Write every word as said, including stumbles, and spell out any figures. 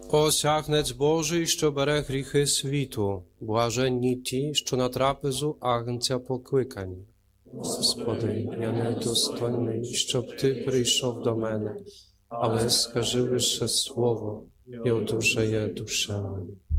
Осягнець Божий, що бере гріхи світу, блаженні ті, що на трапезу Агнця покликані. Господи, я не достойний, щоб Ти прийшов до мене, але скажи лише слово, і одужає душа моя.